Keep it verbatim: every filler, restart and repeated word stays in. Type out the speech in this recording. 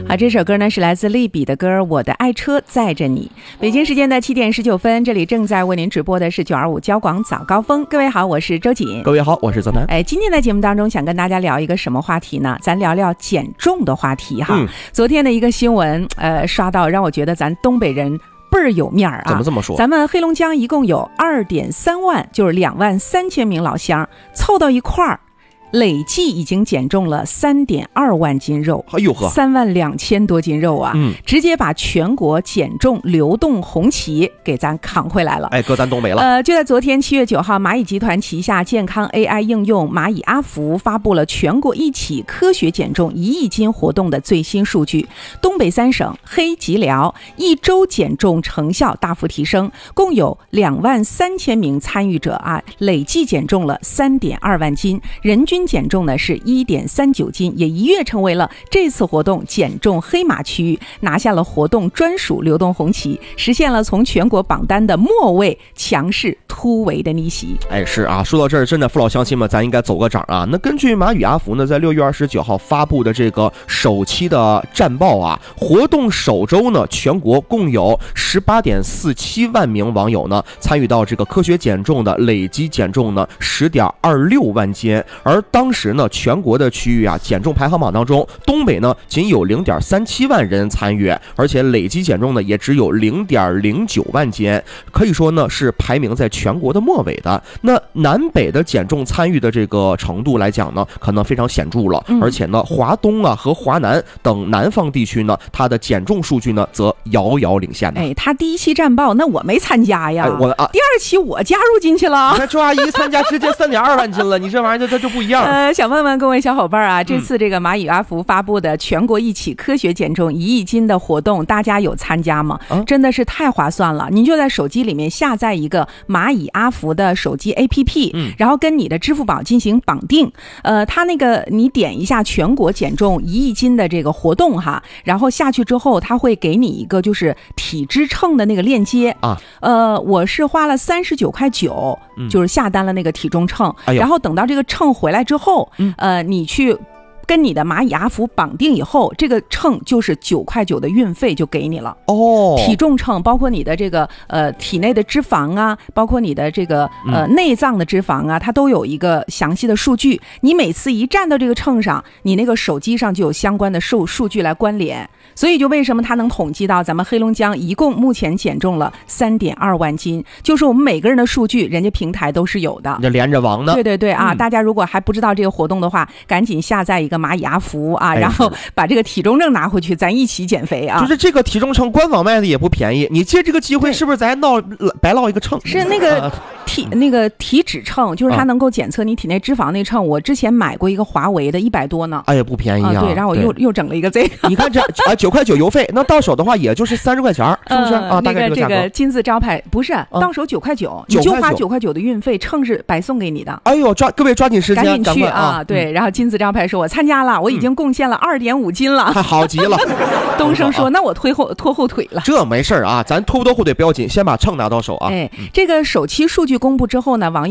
好，这首歌呢是来自利比的歌《我的爱车载着你》。北京时间的七点十九分，这里正在为您直播的是九二五交广早高峰。各位好，我是周瑾。 各位好，我是泽南。 哎，今天在节目当中想跟大家聊一个什么话题呢？咱聊聊减重的话题哈。嗯、昨天的一个新闻，呃，刷到让我觉得咱东北人倍儿有面儿啊！ 怎么这么说？ 咱们黑龙江一共有二点三万，就是两万三千名老乡凑到一块儿。累计已经减重了三点二万斤肉， 哎呦呵， 三万两千多斤肉啊！嗯，直接把全国减重流动红旗给咱扛回来了。 哎，搁咱东北了。 呃，就在昨天七月九号，蚂蚁集团旗下健康 A I 应用蚂蚁阿福发布了全国一起科学减重一亿斤活动的最新数据。东北三省黑吉辽一周减重成效大幅提升，共有两万三千名参与者啊，累计减重了三点二万斤，人均减重呢是 一点三九斤，也一跃成为了这次活动减重黑马区域，拿下了活动专属流动红旗，实现了从全国榜单的末位强势突围的逆袭。 哎，是啊，说到这儿，真的父老乡亲们，咱应该走个场啊。那根据蚂蚁阿福呢，在六月二十九号发布的这个首期的战报啊，活动首周呢，全国共有十八点四七万名网友呢参与到这个科学减重的，累计减重呢十点二六万斤，而当时呢，全国的区域啊，减重排行榜当中，东北呢仅有零点三七万人参与，而且累计减重呢也只有零点零九万斤，可以说呢是排名在全国的末尾的。那南北的减重参与的这个程度来讲呢，可能非常显著了，而且呢，华东啊和华南等南方地区呢，它的减重数据呢则遥遥领先。 哎，他第一期战报那我没参加呀， 哎、我啊， 第二期我加入进去了。 你看周阿姨参加直接三点二万斤了，你这玩意儿这就不一样。 呃，想问问各位小伙伴啊，这次这个蚂蚁阿福发布的全国一起科学减重一亿斤的活动，大家有参加吗？啊、真的是太划算了！您就在手机里面下载一个蚂蚁阿福的手机 A P P，嗯，然后跟你的支付宝进行绑定。呃，它那个你点一下全国减重一亿斤的这个活动哈，然后下去之后，它会给你一个就是体脂秤的那个链接啊。呃，我是花了三十九块九，就是下单了那个体重秤，哎、然后等到这个秤回来之后。嗯、呃，你去跟你的蚂蚁阿福绑定以后，这个秤就是九块九的运费就给你了哦。体重秤包括你的这个呃体内的脂肪啊，包括你的这个呃内脏的脂肪啊，它都有一个详细的数据。你每次一站到这个秤上，你那个手机上就有相关的数数据来关联。所以就为什么它能统计到咱们黑龙江一共目前减重了三点二万斤，就是我们每个人的数据，人家平台都是有的， 这连着网呢。 对对对啊、嗯！大家如果还不知道这个活动的话，赶紧下载一个蚂蚁阿福啊，然后把这个体重证拿回去，咱一起减肥啊！ 就是这个体重秤官网卖的也不便宜，你借这个机会是不是咱闹白落一个秤？ 是那个。体那个体脂秤，就是它能够检测你体内脂肪那秤。我之前买过一个华为的，一百多呢。 哎呀，不便宜啊！ 对，然后我又又整了一个这个。 你看这啊，九块九邮费，那到手的话也就是三十块钱，是不是啊？大概这个价格。 这个金字招牌不是到手九块九，你就花九块九的运费，秤是白送给你的。 哎呦，抓各位抓紧时间， 赶紧去啊！对，然后金字招牌说我参加了，我已经贡献了二点五斤了， 好极了。 东升说，那我推后拖后腿了。 这没事啊，咱拖不拖后腿不要紧，先把秤拿到手啊。 哎，这个首期数据公布之后呢，网